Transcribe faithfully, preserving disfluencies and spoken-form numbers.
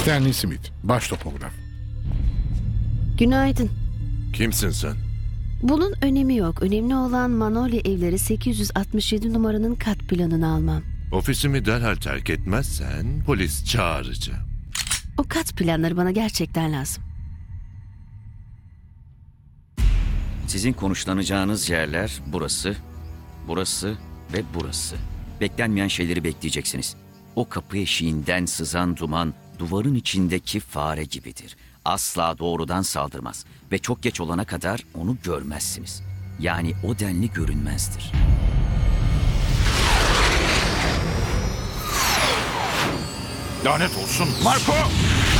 Stanley Smith, baş topograf. Günaydın. Kimsin sen? Bunun önemi yok. Önemli olan Manolya Evleri sekiz yüz altmış yedi numaranın kat planını almam. Ofisimi derhal terk etmezsen polis çağıracağım. O kat planları bana gerçekten lazım. Sizin konuşlanacağınız yerler burası, burası ve burası. Beklenmeyen şeyleri bekleyeceksiniz. O kapı eşiğinden sızan duman duvarın içindeki fare gibidir. Asla doğrudan saldırmaz ve çok geç olana kadar onu görmezsiniz. Yani o denli görünmezdir. Lanet olsun Marco!